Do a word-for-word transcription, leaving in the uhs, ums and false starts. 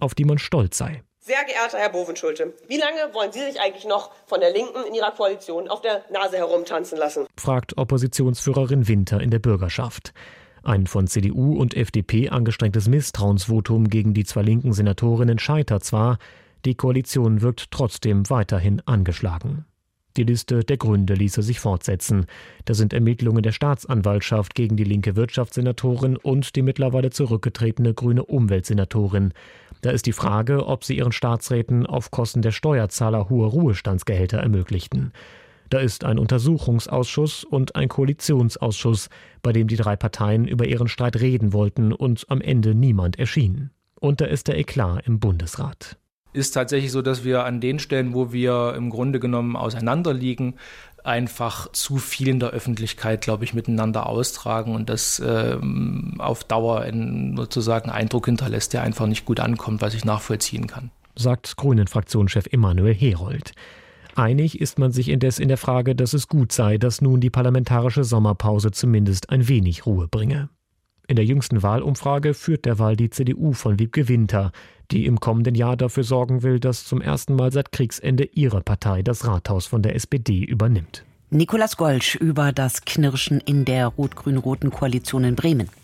auf die man stolz sei. Sehr geehrter Herr Bovenschulte, wie lange wollen Sie sich eigentlich noch von der Linken in Ihrer Koalition auf der Nase herumtanzen lassen? Fragt Oppositionsführerin Winter in der Bürgerschaft. Ein von C D U und F D P angestrengtes Misstrauensvotum gegen die zwei linken Senatorinnen scheitert zwar, die Koalition wirkt trotzdem weiterhin angeschlagen. Die Liste der Gründe ließe sich fortsetzen. Da sind Ermittlungen der Staatsanwaltschaft gegen die linke Wirtschaftssenatorin und die mittlerweile zurückgetretene grüne Umweltsenatorin. Da ist die Frage, ob sie ihren Staatsräten auf Kosten der Steuerzahler hohe Ruhestandsgehälter ermöglichten. Da ist ein Untersuchungsausschuss und ein Koalitionsausschuss, bei dem die drei Parteien über ihren Streit reden wollten und am Ende niemand erschien. Und da ist der Eklat im Bundesrat. Ist tatsächlich so, dass wir an den Stellen, wo wir im Grunde genommen auseinanderliegen, einfach zu viel in der Öffentlichkeit, glaube ich, miteinander austragen und das äh, auf Dauer einen sozusagen Eindruck hinterlässt, der einfach nicht gut ankommt, was ich nachvollziehen kann. Sagt Grünen-Fraktionschef Emanuel Herold. Einig ist man sich indes in der Frage, dass es gut sei, dass nun die parlamentarische Sommerpause zumindest ein wenig Ruhe bringe. In der jüngsten Wahlumfrage führt derweil die C D U von Wiebke Winter, die im kommenden Jahr dafür sorgen will, dass zum ersten Mal seit Kriegsende ihre Partei das Rathaus von der S P D übernimmt. Nikolaus Golsch über das Knirschen in der rot-grün-roten Koalition in Bremen.